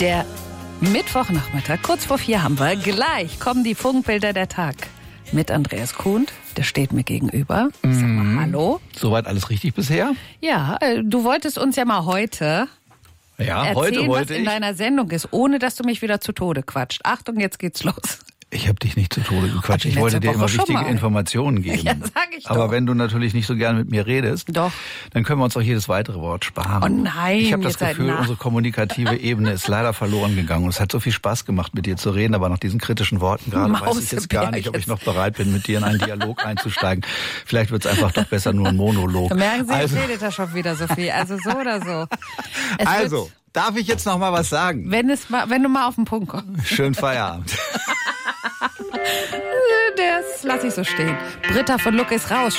Der Mittwochnachmittag, kurz vor 4 haben wir. Gleich kommen die Funkbilder der Tag mit Andreas Kuhnt. Der steht mir gegenüber. Sag mal, hallo. Soweit alles richtig bisher? Ja, du wolltest uns ja mal heute Ja, erzählen, heute was in deiner Sendung ist, ohne dass du mich wieder zu Tode quatscht. Achtung, jetzt geht's los. Ich habe dich nicht zu Tode gequatscht. Ich wollte dir immer wichtige Informationen geben. Ja, sag ich doch. Aber wenn du natürlich nicht so gerne mit mir redest, Doch. dann können wir uns auch jedes weitere Wort sparen. Oh nein, ich habe das jetzt seid Gefühl, unsere kommunikative Ebene ist leider verloren gegangen. Und es hat so viel Spaß gemacht, mit dir zu reden, aber nach diesen kritischen Worten gerade weiß ich jetzt gar nicht, ob ich noch bereit bin, mit dir in einen Dialog einzusteigen. Vielleicht wird es einfach doch besser nur ein Monolog. Merken Sie, ich rede da schon wieder so viel. Also so oder so. Darf ich jetzt noch mal was sagen? Wenn du mal auf den Punkt kommst. Schönen Feierabend. Das lasse ich so stehen. Britta von Lucke ist raus.